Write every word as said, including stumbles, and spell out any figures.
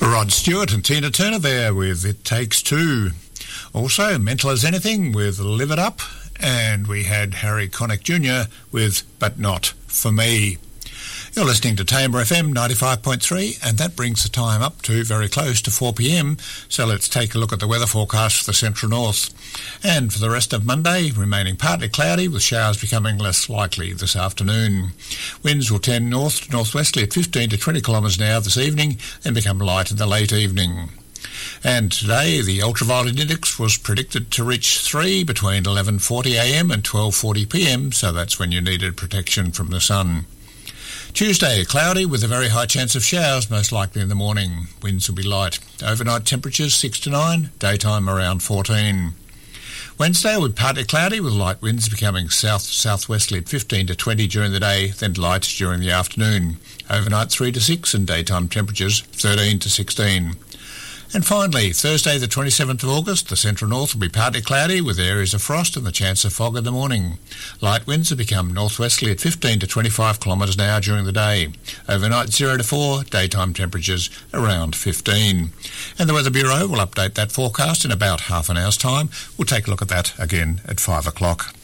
Rod Stewart and Tina Turner there with It Takes Two. Also, Mental as Anything with Live It Up. And we had Harry Connick Junior with But Not For Me. You're listening to Tamar F M ninety-five point three, and that brings the time up to very close to four p m. So let's take a look at the weather forecast for the Central North. And for the rest of Monday, remaining partly cloudy with showers becoming less likely this afternoon. Winds will tend north to northwesterly at fifteen to twenty kilometres an hour this evening, then become light in the late evening. And today, the ultraviolet index was predicted to reach three between eleven forty a m and twelve forty p m, so that's when you needed protection from the sun. Tuesday, cloudy with a very high chance of showers, most likely in the morning. Winds will be light. Overnight temperatures six to nine, daytime around fourteen. Wednesday will be partly cloudy with light winds becoming south-southwesterly at fifteen to twenty during the day, then light during the afternoon. Overnight three to six and daytime temperatures thirteen to sixteen. And finally, Thursday the twenty-seventh of August, the Central North will be partly cloudy with areas of frost and the chance of fog in the morning. Light winds will become northwesterly at fifteen to twenty-five kilometres an hour during the day. Overnight zero to four, daytime temperatures around fifteen. And the Weather Bureau will update that forecast in about half an hour's time. We'll take a look at that again at five o'clock.